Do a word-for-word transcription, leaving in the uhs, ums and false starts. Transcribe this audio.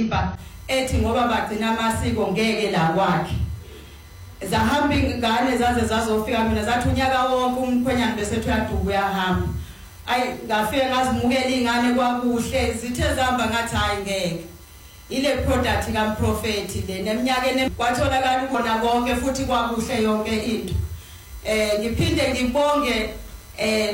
nekhipha ethi ngoba bagcina amasiko ngeke la kwakhe. Zahamba ingane zaze zazofika mina zathi unyaka wonke umkhwenyana bese ethi uyaduka uyahamba. Ayi ngafike ngazimukela ingane kwakuhle zithe zihamba ngathi hayi ngeke. Ile product kaMprophet le neminyakeni kwatholakala ukona konke futhi kwakuhle yonke into. Eh ngiphinde ngibonge eh